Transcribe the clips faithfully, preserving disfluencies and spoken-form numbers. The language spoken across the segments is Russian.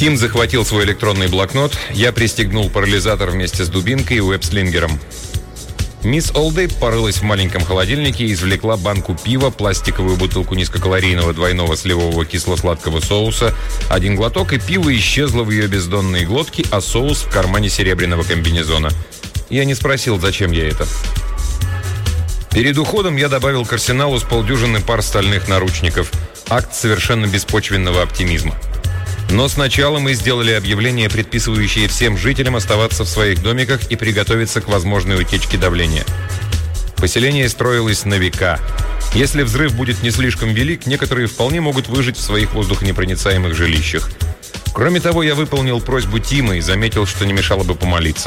Тим захватил свой электронный блокнот, я пристегнул парализатор вместе с дубинкой и веб-слингером. Мисс Олдейп порылась в маленьком холодильнике и извлекла банку пива, пластиковую бутылку низкокалорийного двойного сливового кисло-сладкого соуса. Один глоток, и пиво исчезло в ее бездонной глотке, а соус в кармане серебряного комбинезона. Я не спросил, зачем ей это. Перед уходом я добавил к арсеналу с полдюжины пар стальных наручников. Акт совершенно беспочвенного оптимизма. Но сначала мы сделали объявление, предписывающее всем жителям оставаться в своих домиках и приготовиться к возможной утечке давления. Поселение строилось на века. Если взрыв будет не слишком велик, некоторые вполне могут выжить в своих воздухонепроницаемых жилищах. Кроме того, я выполнил просьбу Тима и заметил, что не мешало бы помолиться.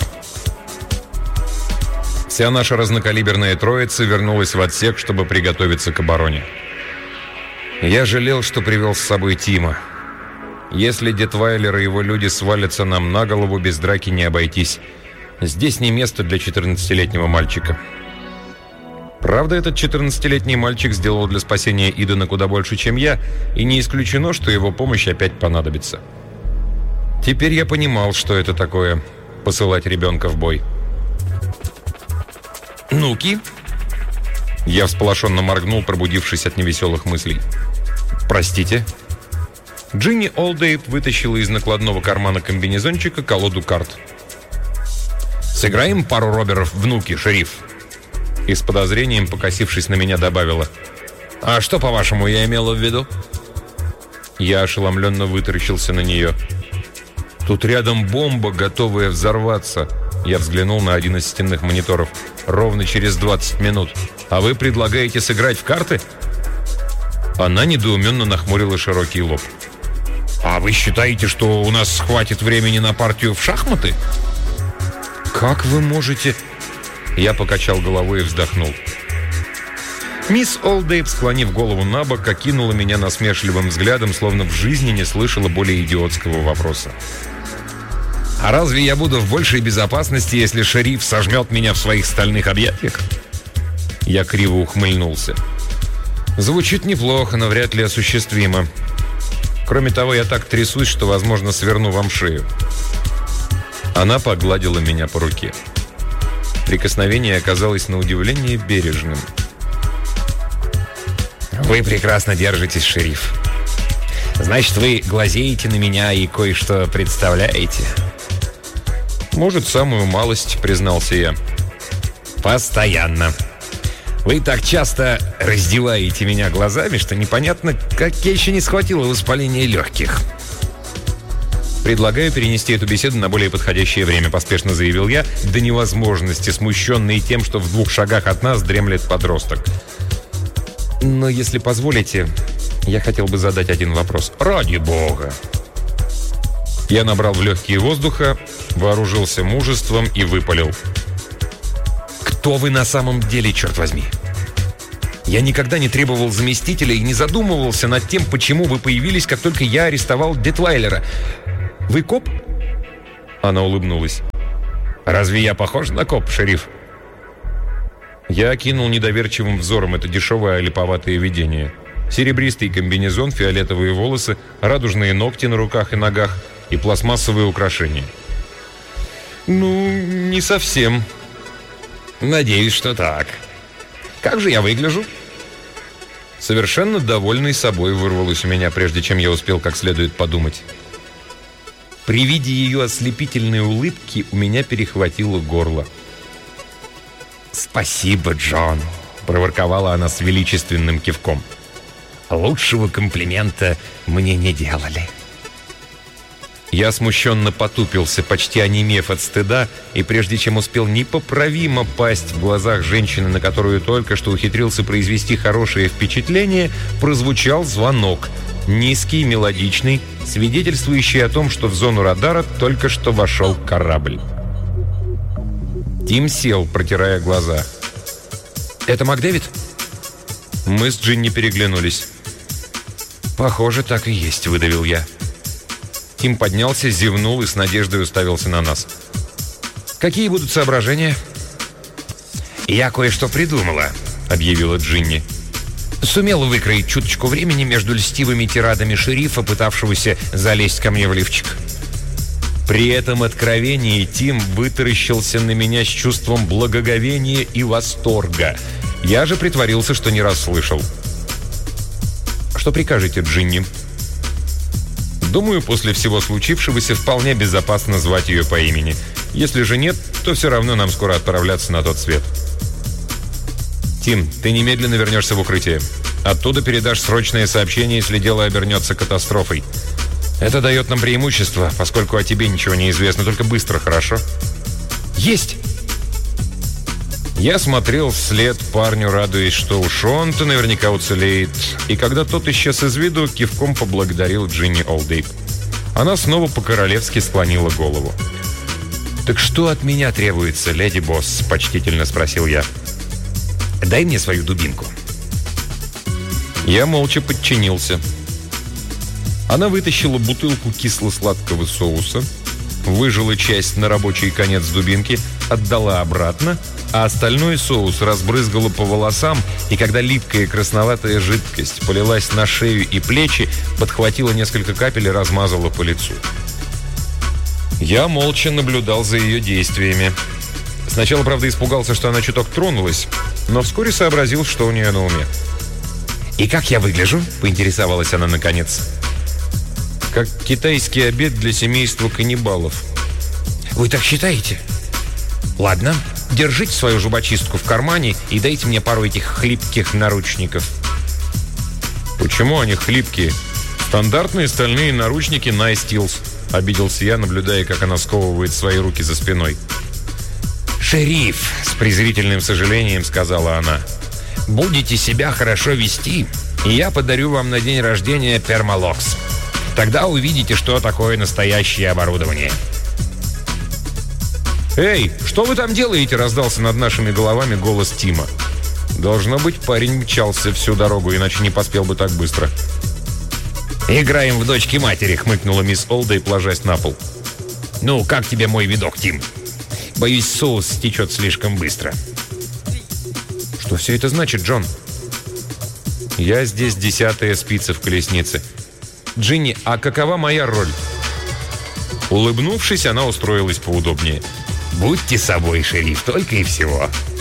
Вся наша разнокалиберная троица вернулась в отсек, чтобы приготовиться к обороне. Я жалел, что привел с собой Тима. Если Детвайлер и его люди свалятся нам на голову, без драки не обойтись. Здесь не место для четырнадцатилетнего мальчика. Правда, этот четырнадцатилетний мальчик сделал для спасения Идена куда больше, чем я, и не исключено, что его помощь опять понадобится. Теперь я понимал, что это такое – посылать ребенка в бой. «Ну-ки!» Я всполошенно моргнул, пробудившись от невеселых мыслей. «Простите?» Джинни Олдейп вытащила из накладного кармана комбинезончика колоду карт. «Сыграем пару роберов, внуки, шериф?» И с подозрением, покосившись на меня, добавила: «А что, по-вашему, я имела в виду?» Я ошеломленно вытаращился на нее. «Тут рядом бомба, готовая взорваться». Я взглянул на один из стенных мониторов. «Ровно через двадцать минут. А вы предлагаете сыграть в карты?» Она недоуменно нахмурила широкий лоб. «А вы считаете, что у нас хватит времени на партию в шахматы?» «Как вы можете...» Я покачал головой и вздохнул. Мисс Олдейп, склонив голову на бок, окинула меня насмешливым взглядом, словно в жизни не слышала более идиотского вопроса. «А разве я буду в большей безопасности, если шериф сожмет меня в своих стальных объятиях?» Я криво ухмыльнулся. «Звучит неплохо, но вряд ли осуществимо. Кроме того, я так трясусь, что, возможно, сверну вам шею». Она погладила меня по руке. Прикосновение оказалось на удивление бережным. «Вы прекрасно держитесь, шериф. Значит, вы глазеете на меня и кое-что представляете?» «Может, самую малость», — признался я. «Постоянно. Вы так часто раздеваете меня глазами, что непонятно, как я еще не схватила воспаление легких». «Предлагаю перенести эту беседу на более подходящее время», — поспешно заявил я, до невозможности смущенный тем, что в двух шагах от нас дремлет подросток. «Но если позволите, я хотел бы задать один вопрос». «Ради бога!» Я набрал в легкие воздуха, вооружился мужеством и выпалил. «Кто вы на самом деле, черт возьми? Я никогда не требовал заместителя и не задумывался над тем, почему вы появились, как только я арестовал Детвайлера. Вы коп?» Она улыбнулась. «Разве я похож на коп, шериф?» Я окинул недоверчивым взором это дешевое липоватое видение. Серебристый комбинезон, фиолетовые волосы, радужные ногти на руках и ногах и пластмассовые украшения. «Ну, не совсем». «Надеюсь, что так. Как же я выгляжу?» Совершенно довольный собой вырвалось у меня, прежде чем я успел как следует подумать. При виде ее ослепительной улыбки у меня перехватило горло. «Спасибо, Джон», — проворковала она с величественным кивком. «Лучшего комплимента мне не делали». Я смущенно потупился, почти онемев от стыда, и прежде чем успел непоправимо пасть в глазах женщины, на которую только что ухитрился произвести хорошее впечатление, прозвучал звонок. Низкий, мелодичный, свидетельствующий о том, что в зону радара только что вошел корабль. Тим сел, протирая глаза. «Это МакДэвид?» Мы с Джинни переглянулись. «Похоже, так и есть», — выдавил я. Тим поднялся, зевнул и с надеждой уставился на нас. «Какие будут соображения?» «Я кое-что придумала», — объявила Джинни. «Сумела выкроить чуточку времени между льстивыми тирадами шерифа, пытавшегося залезть ко мне в лифчик. При этом откровении Тим вытаращился на меня с чувством благоговения и восторга. Я же притворился, что не расслышал. «Что прикажете, Джинни?» «Думаю, после всего случившегося вполне безопасно звать ее по имени. Если же нет, то все равно нам скоро отправляться на тот свет». «Тим, ты немедленно вернешься в укрытие. Оттуда передашь срочное сообщение, если дело обернется катастрофой. Это дает нам преимущество, поскольку о тебе ничего не известно. Только быстро, хорошо?» «Есть!» Я смотрел вслед парню, радуясь, что уж он-то наверняка уцелеет. И когда тот исчез из виду, кивком поблагодарил Джинни Олдейп. Она снова по-королевски склонила голову. «Так что от меня требуется, леди босс?» – почтительно спросил я. «Дай мне свою дубинку». Я молча подчинился. Она вытащила бутылку кисло-сладкого соуса, выжила часть на рабочий конец дубинки, отдала обратно, а остальной соус разбрызгала по волосам, и когда липкая красноватая жидкость полилась на шею и плечи, подхватила несколько капель и размазала по лицу. Я молча наблюдал за ее действиями. Сначала, правда, испугался, что она чуток тронулась, но вскоре сообразил, что у нее на уме. «И как я выгляжу?» – поинтересовалась она наконец. «Как китайский обед для семейства каннибалов». «Вы так считаете?» «Ладно, держите свою зубочистку в кармане и дайте мне пару этих хлипких наручников». «Почему они хлипкие? Стандартные стальные наручники Nice Steels», — обиделся я, наблюдая, как она сковывает свои руки за спиной. «Шериф», — с презрительным сожалением сказала она, — «будете себя хорошо вести, и я подарю вам на день рождения Пермалокс. Тогда увидите, что такое настоящее оборудование». «Эй, что вы там делаете?» — раздался над нашими головами голос Тима. Должно быть, парень мчался всю дорогу, иначе не поспел бы так быстро. «Играем в дочки матери», — хмыкнула мисс Олдейп, ложась на пол. «Ну, как тебе мой видок, Тим? Боюсь, соус стечет слишком быстро». «Что все это значит, Джон?» «Я здесь десятая спица в колеснице. Джинни, а какова моя роль?» Улыбнувшись, она устроилась поудобнее. «Будьте собой, шериф, только и всего».